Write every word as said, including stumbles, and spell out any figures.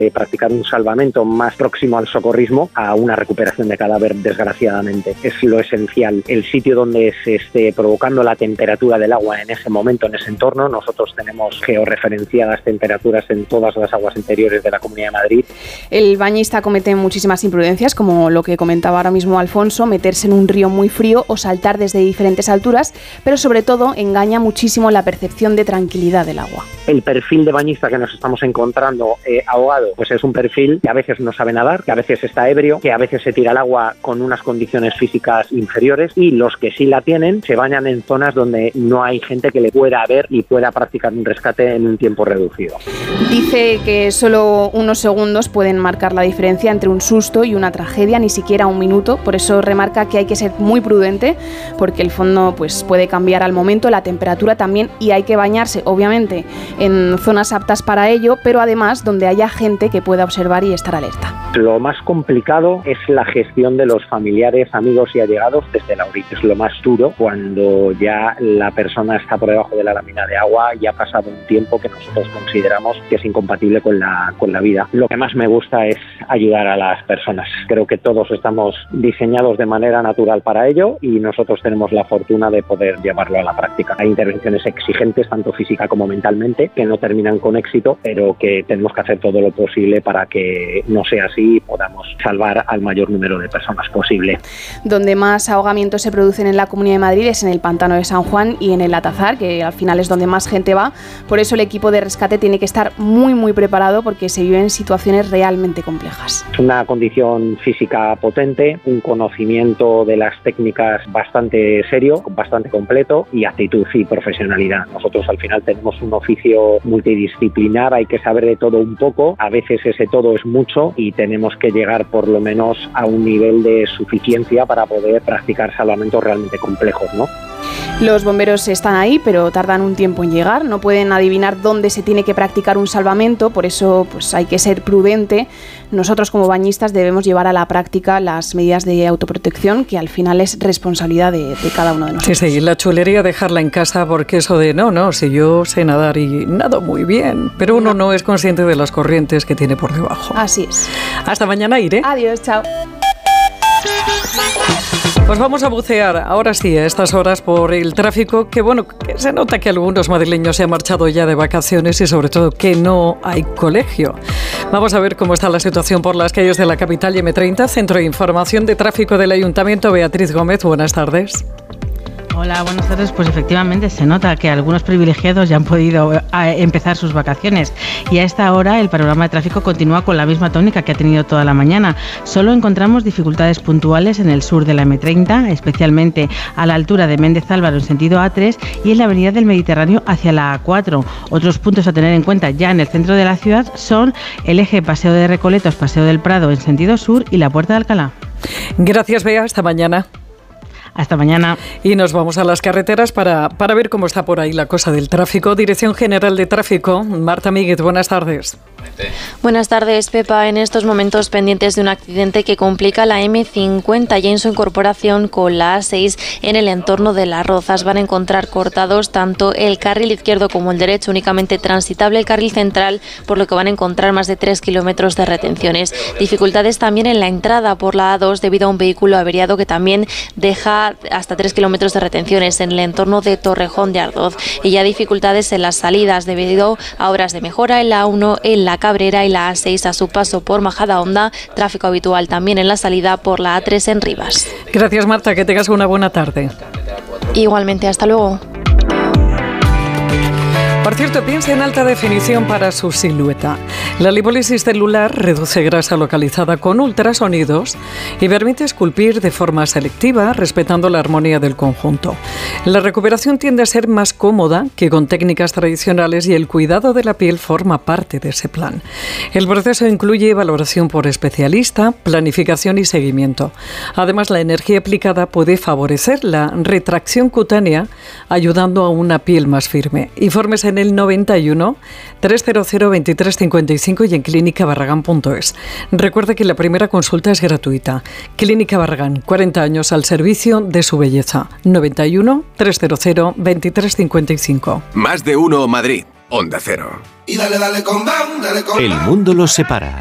eh, practicar un salvamento más próximo al socorrismo a una recuperación de cadáver, desgraciadamente. Es lo esencial. El sitio donde se esté provocando la temperatura del agua en ese momento, en ese entorno, nosotros tenemos georreferenciadas temperaturas en todas las aguas interiores de la Comunidad de Madrid. El bañista comete muchísimas imprudencias, como lo que comentaba ahora mismo Alfonso, meterse en un río muy frío o saltar desde diferentes alturas, pero sobre todo engaña muchísimo la percepción de tranquilidad del agua. El perfil de bañista que nos estamos encontrando eh, ahogado, pues es un perfil que a veces no sabe nadar, que a veces está ebrio, que a veces se tira al agua con unas condiciones físicas inferiores, y los que sí la tienen se bañan en zonas donde no hay gente que le pueda ver y pueda practicar un rescate en un tiempo reducido. Dice que solo unos segundos pueden marcar la diferencia entre un susto y una tragedia, ni siquiera un minuto. Por eso remarca que hay que ser muy prudente, porque el fondo pues puede cambiar al momento, la temperatura también, y hay que bañarse, obviamente, en zonas aptas para ello, pero además donde haya gente que pueda observar y estar alerta. Lo más complicado es la gestión de los familiares, amigos y allegados desde la orilla. Es lo más duro cuando ya la persona está por debajo de la lámina de agua y ha pasado un tiempo que nosotros consideramos que es incompatible con la, con la vida. Lo que más me gusta es ayudar a las personas. Creo que todos estamos diseñados de manera natural para ello y nosotros tenemos la fortuna de poder llevarlo a la práctica. Hay intervenciones exigentes, tanto física como mentalmente, que no terminan con éxito, pero que tenemos que hacer todo lo posible para que no sea así y podamos salvar al mayor número de personas posible. Donde más ahogamientos se producen en la Comunidad de Madrid es en el Pantano de San Juan y en el Atazar, que al final es donde más gente va. Por eso el equipo de rescate tiene que estar muy muy preparado, porque se viven situaciones realmente complejas. Es una condición física potente, un conocimiento de las técnicas bastante serio, bastante completo, y actitud y profesionalidad. Nosotros al final tenemos un oficio multidisciplinar, hay que saber de todo un poco, a veces ese todo es mucho y tenemos que llegar por lo menos a un nivel de suficiencia para poder practicar salvamentos realmente complejos, ¿no? Los bomberos están ahí, pero tardan un tiempo en llegar, no pueden adivinar dónde se tiene que practicar un salvamento, por eso pues hay que ser prudente. Nosotros como bañistas debemos llevar a la práctica las medidas de autoprotección, que al final es responsabilidad de, de cada uno de nosotros. Sí, sí, la chulería dejarla en casa, porque eso de no, no, si yo sé nadar y nado muy bien, pero uno no, no es consciente de las corrientes que tiene por debajo. Así es. Hasta mañana, Irene. Adiós, chao. Pues vamos a bucear ahora sí a estas horas por el tráfico, que bueno, que se nota que algunos madrileños se han marchado ya de vacaciones y sobre todo que no hay colegio. Vamos a ver cómo está la situación por las calles de la capital y eme treinta, Centro de Información de Tráfico del Ayuntamiento. Beatriz Gómez, buenas tardes. Hola, buenas tardes. Pues efectivamente se nota que algunos privilegiados ya han podido empezar sus vacaciones y a esta hora el panorama de tráfico continúa con la misma tónica que ha tenido toda la mañana. Solo encontramos dificultades puntuales en el sur de la eme treinta, especialmente a la altura de Méndez Álvaro en sentido a tres y en la avenida del Mediterráneo hacia la a cuatro. Otros puntos a tener en cuenta ya en el centro de la ciudad son el eje Paseo de Recoletos, Paseo del Prado en sentido sur y la Puerta de Alcalá. Gracias, Bea. Hasta mañana. Hasta mañana. Y nos vamos a las carreteras para, para ver cómo está por ahí la cosa del tráfico. Dirección General de Tráfico, Marta Míguez, buenas tardes. Buenas tardes, Pepa. En estos momentos pendientes de un accidente que complica la eme cincuenta y en su incorporación con la a seis en el entorno de Las Rozas. Van a encontrar cortados tanto el carril izquierdo como el derecho, únicamente transitable el carril central, por lo que van a encontrar más de tres kilómetros de retenciones. Dificultades también en la entrada por la a dos debido a un vehículo averiado que también deja hasta tres kilómetros de retenciones en el entorno de Torrejón de Ardoz. Y ya dificultades en las salidas debido a obras de mejora en la a uno, en la Cabrera y la a seis a su paso por Majadahonda. Tráfico habitual también en la salida por la a tres en Rivas. Gracias, Marta, que tengas una buena tarde. Igualmente, hasta luego. Por cierto, piensa en alta definición para su silueta. La lipólisis celular reduce grasa localizada con ultrasonidos y permite esculpir de forma selectiva, respetando la armonía del conjunto. La recuperación tiende a ser más cómoda que con técnicas tradicionales y el cuidado de la piel forma parte de ese plan. El proceso incluye valoración por especialista, planificación y seguimiento. Además, la energía aplicada puede favorecer la retracción cutánea, ayudando a una piel más firme. Informes en el noventa y uno, trescientos veintitrés cincuenta y cinco y en clínica barragán punto es. Recuerda que la primera consulta es gratuita. Clínica Barragán, cuarenta años al servicio de su belleza. noventa y uno, trescientos veintitrés cincuenta y cinco. Más de uno Madrid. Onda Cero. Y dale, dale con Bam, dale con El mundo los separa.